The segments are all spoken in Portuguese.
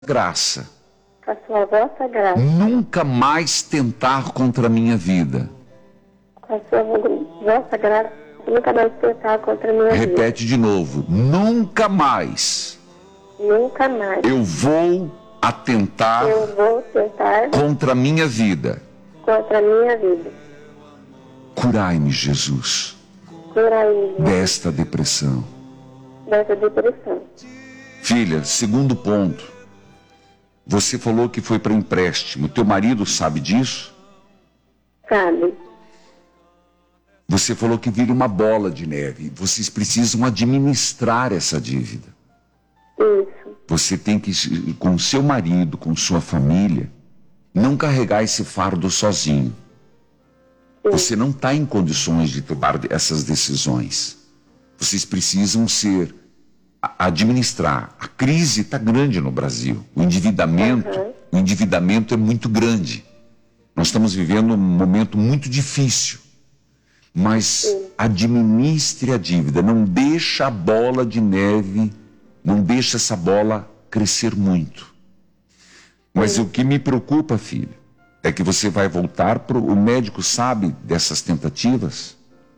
graça, com a sua vossa graça, nunca mais tentar contra a minha vida. com a sua vossa graça, nunca mais tentar contra a minha vida. Repete de novo, nunca mais Nunca mais eu vou atentar eu vou tentar contra a minha vida. contra a minha vida. Curai-me, Jesus, Curai-me desta depressão. dessa depressão. Filha, segundo ponto, você falou que foi para empréstimo. Teu marido sabe disso? Sabe? Você falou que vira uma bola de neve. Vocês precisam administrar essa dívida. Isso. Você tem que, com seu marido, com sua família, não carregar esse fardo sozinho. Você não está em condições de tomar essas decisões. Vocês precisam administrar. A crise está grande no Brasil. O endividamento é muito grande. Nós estamos vivendo um momento muito difícil. Mas administre a dívida. Não deixa a bola de neve, não deixa essa bola crescer muito. Mas o que me preocupa, filho, é que você vai voltar para o médico sabe dessas tentativas?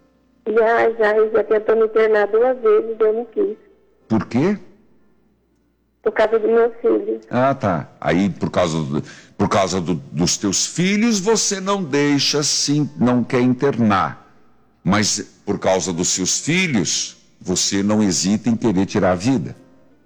Já tentou me internar 2 vezes, eu não quis. Por quê? Por causa dos meus filhos. Ah, tá. Aí, por causa dos teus filhos, você não deixa, sim, não quer internar. Mas, por causa dos seus filhos, você não hesita em querer tirar a vida.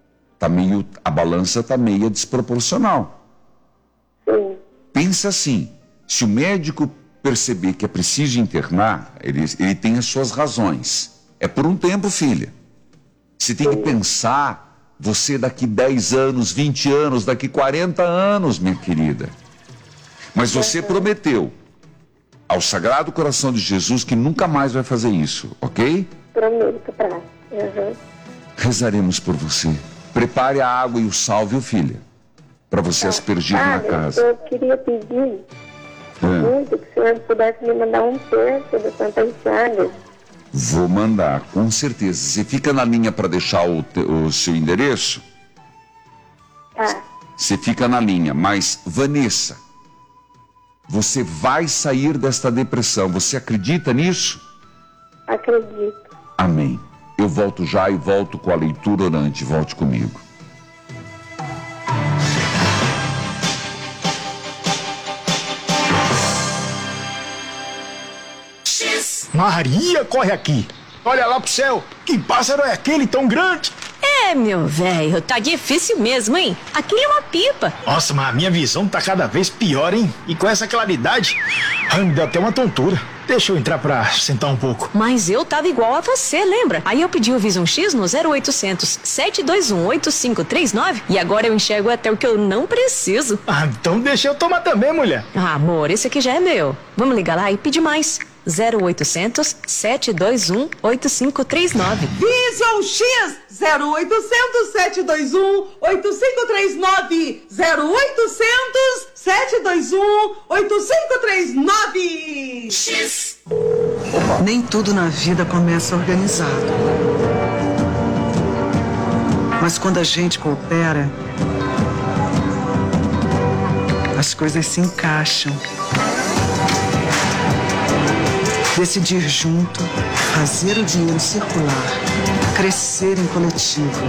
A balança está meio desproporcional. Sim. Pensa assim, se o médico perceber que é preciso internar, ele tem as suas razões. É por um tempo, filha. Você tem que pensar, você daqui 10 anos, 20 anos, daqui 40 anos, minha querida. Mas você prometeu ao Sagrado Coração de Jesus que nunca mais vai fazer isso, ok? Prometo pra. Rezaremos por você. Prepare a água e o sal, viu, filha? Para você aspergir na casa. Eu queria pedir muito que o senhor pudesse me mandar um terço da Santa Chagas. Vou mandar, com certeza. Você fica na linha para deixar o seu endereço? Tá. Você fica na linha, mas, Vanessa, você vai sair desta depressão. Você acredita nisso? Acredito. Amém. Eu volto já e volto com a leitura orante. Volte comigo. Maria, corre aqui. Olha lá pro céu. Que pássaro é aquele tão grande? É, meu velho, tá difícil mesmo, hein? Aquilo é uma pipa. Nossa, mas a minha visão tá cada vez pior, hein? E com essa claridade, me deu até uma tontura. Deixa eu entrar pra sentar um pouco. Mas eu tava igual a você, lembra? Aí eu pedi o Vision X no 0800 721 8539 e agora eu enxergo até o que eu não preciso. Ah, então deixa eu tomar também, mulher. Ah, amor, esse aqui já é meu. Vamos ligar lá e pedir mais. 0800 721 8539. Vision X 0800 721 8539 0800 721 8539. X. Nem tudo na vida começa organizado. Mas quando a gente coopera, as coisas se encaixam. Decidir junto, fazer o dinheiro circular, crescer em coletivo.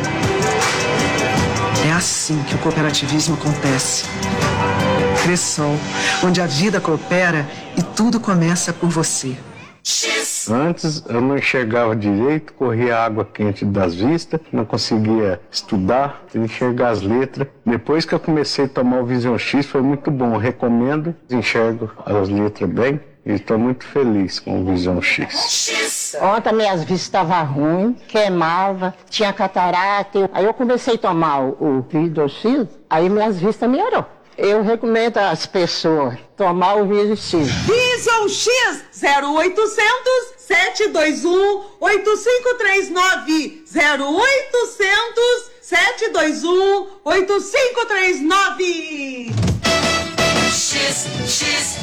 É assim que o cooperativismo acontece. Cressol, onde a vida coopera e tudo começa por você. Antes eu não enxergava direito, corria água quente das vistas, não conseguia estudar, enxergar as letras. Depois que eu comecei a tomar o Vision X foi muito bom, eu recomendo, enxergo as letras bem. E estou muito feliz com o Vision X. Ontem minhas vistas estavam ruins, queimava, tinha catarata. Aí eu comecei a tomar o Vision X, aí minhas vistas melhorou. Eu recomendo às pessoas tomar o Vision X. Vision X 0800 721 8539 0800 721 8539. X.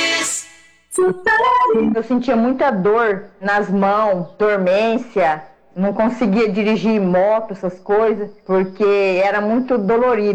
Eu sentia muita dor nas mãos, dormência, Não conseguia dirigir moto, essas coisas, porque era muito dolorido.